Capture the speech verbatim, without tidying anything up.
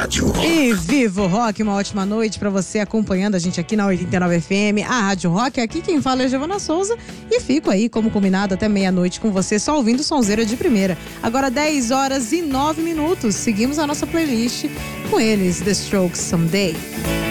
Rádio Rock. E viva o rock, uma ótima noite pra você acompanhando a gente aqui na oitenta e nove F M, a Rádio Rock. Aqui quem fala é Giovana Souza e fico aí, como combinado, até meia-noite com você, só ouvindo sonzeira de primeira. Agora dez horas e nove minutos, seguimos a nossa playlist com eles, The Strokes, Someday.